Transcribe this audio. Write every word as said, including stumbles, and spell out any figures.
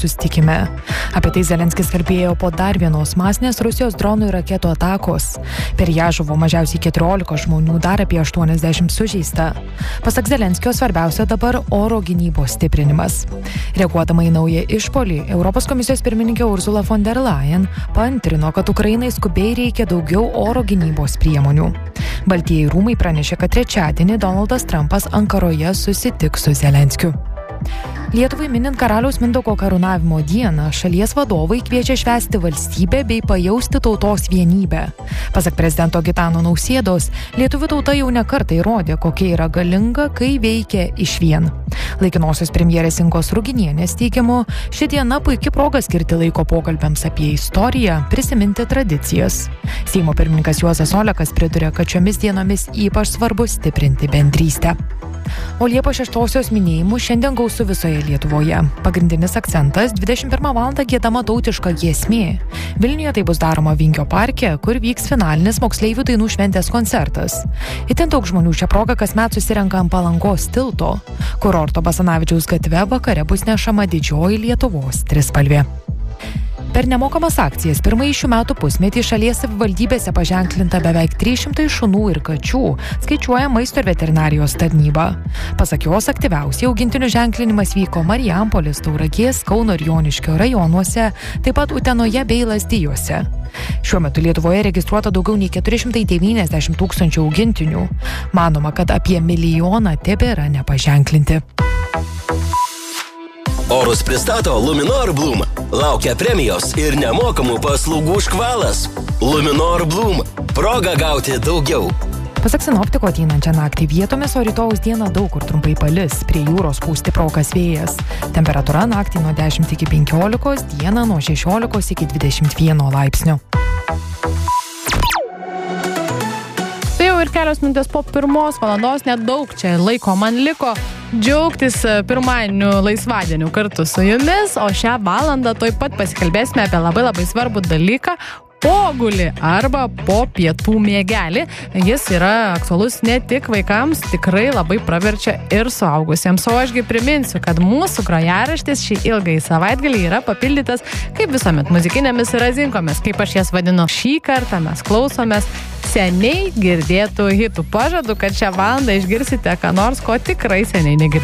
susitikime. Apie tai Zelenskis kalbėjo po dar vienos masinės Rusijos dronų ir raketų atakos. Per ją žuvo mažiausiai keturiolika žmonių, dar apie aštuoniasdešimt sužeista. Pasak Zelenskio, svarbiausia dabar oro gynybos stiprinimas. Reaguodama į naują išpuolį, Europos komisijos pirmininkė Ursula von der Leyen paantrino, kad Ukrainai skubiai reikia daugiau oro gynybos priemonių. Baltieji rūmai pranešė, kad trečiadienį Donaldas Trumpas Ankaroje susitiks su Zelenskiu. Lietuvai minint karaliaus Mindaugo karūnavimo dieną, šalies vadovai kviečia švęsti valstybę bei pajausti tautos vienybę. Pasak prezidento Gitano Nausėdos, lietuvių tauta jau ne kartą įrodė, kokia yra galinga, kai veikia išvien. Laikinosios premjerės Ingos Ruginienės teigimu, ši diena puikia proga skirti laiko pokalbiams apie istoriją, prisiminti tradicijas. Seimo pirmininkas Juozas Olekas priduria, kad šiomis dienomis ypač svarbu stiprinti bendrystę. O Liepos šeštosios minėjimų šiandien gausu visoje Lietuvoje. Pagrindinis akcentas – dvidešimt pirmą valandą giedama tautiška giesmė. Vilniuje tai bus daroma Vingio parke, kur vyks finalinis moksleivių dainų šventės koncertas. Itin daug žmonių šią progą kasmet susirenka ant Palangos tilto. Kurorto Basanavičiaus gatve vakare bus nešama didžioji Lietuvos trispalvė. Per nemokamas akcijas pirmąjį šių metų pusmetį šalies savivaldybėse paženklinta beveik trys šimtai šunų ir kačių, skaičiuoja Maisto ir veterinarijos tarnyba. Pasak jos, aktyviausiai augintinių ženklinimas vyko Marijampolės, Tauragės, Kauno ir Joniškio rajonuose, taip pat Utenoje bei Lazdijuose. Šiuo metu Lietuvoje registruota daugiau nei keturi šimtai devyniasdešimt tūkstančių augintinių. Manoma, kad apie milijoną tebėra nepaženklinti. Orus pristato Luminor Bloom. Laukia premijos ir nemokamų paslaugų škvalas. Luminor Bloom. Proga gauti daugiau. Pasak sinoptiko, ateinančią naktį vietomis, o rytojaus dieną daug kur trumpai palis. Prie jūros pūs stiprokas vėjas. Temperatūra naktį nuo dešimt iki penkiolikos, dieną nuo šešiolikos iki dvidešimt vieno laipsnio. Tai jau ir kelios minutės po pirmos valandos, nedaug čia laiko man liko džiaugtis pirmadieniu laisvadieniu kartu su jumis, o šią valandą tuoj pat pasikalbėsime apie labai labai svarbų dalyką – pogulį arba po pietų miegelį. Jis yra aktualus ne tik vaikams, tikrai labai praverčia ir suaugusiems. O ašgi priminsiu, kad mūsų grojaraštis šį ilgąjį savaitgalį yra papildytas, kaip visuomet, muzikinėmis razinkomis, kaip aš jas vadinu. Šį kartą mes klausomės seniai girdėtų hitų. Pažadu, kad šią valandą išgirsite ką nors, ko tikrai seniai negirdėjote.